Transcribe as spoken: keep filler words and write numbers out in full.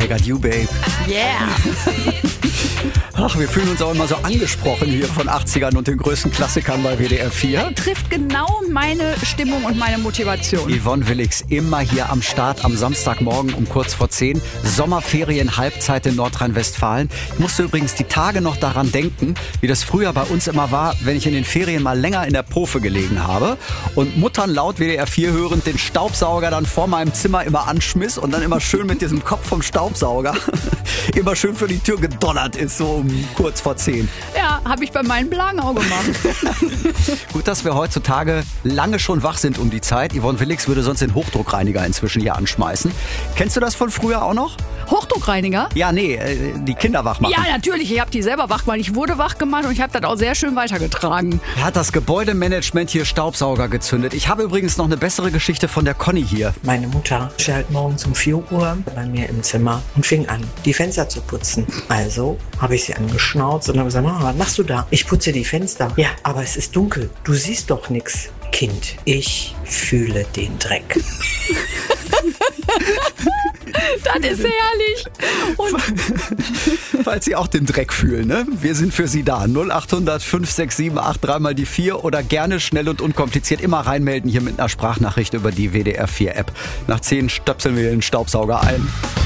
I got you, babe. Yeah. Ach, wir fühlen uns auch immer so angesprochen hier von achtzigern und den größten Klassikern bei W D R vier. Trifft genau meine Stimmung und meine Motivation. Yvonne Willigs immer hier am Start am Samstagmorgen um kurz vor zehn. Sommerferien, Halbzeit in Nordrhein-Westfalen. Ich musste übrigens die Tage noch daran denken, wie das früher bei uns immer war, wenn ich in den Ferien mal länger in der Pofe gelegen habe und Muttern laut W D R vier hörend den Staubsauger dann vor meinem Zimmer immer anschmiss und dann immer schön mit diesem Kopf vom Staubsauger immer schön für die Tür gedonnert ist, so um kurz vor zehn. Ja, habe ich bei meinen Blagen auch gemacht. Gut, dass wir heutzutage lange schon wach sind um die Zeit. Yvonne Willigs würde sonst den Hochdruckreiniger inzwischen hier anschmeißen. Kennst du das von früher auch noch? Hochdruckreiniger? Ja, nee, die Kinder wach machen. Ja, natürlich. Ich habe die selber wach gemacht. Ich wurde wach gemacht und ich habe das auch sehr schön weitergetragen. Er hat das Gebäudemanagement hier Staubsauger gezündet. Ich habe übrigens noch eine bessere Geschichte von der Conny hier. Meine Mutter stellt morgens um vier Uhr bei mir im Zimmer und fing an, die Fenster zu putzen. Also habe ich sie angeschnauzt und habe gesagt, Mama, was machst du da? Ich putze die Fenster. Ja, aber es ist dunkel. Du siehst doch nichts. Kind, ich fühle den Dreck. Das ist herrlich. Und falls Sie auch den Dreck fühlen, ne? Wir sind für Sie da. null acht hundert fünf sechs sieben acht drei mal die vier oder gerne schnell und unkompliziert immer reinmelden hier mit einer Sprachnachricht über die W D R vier App. Nach zehn stöpseln wir den Staubsauger ein.